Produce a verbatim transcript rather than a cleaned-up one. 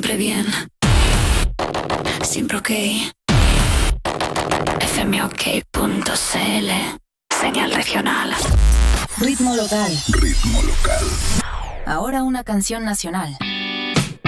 Siempre bien. Siempre ok. F M O K punto C L. Señal regional. Ritmo local. Ritmo local. Ahora una canción nacional.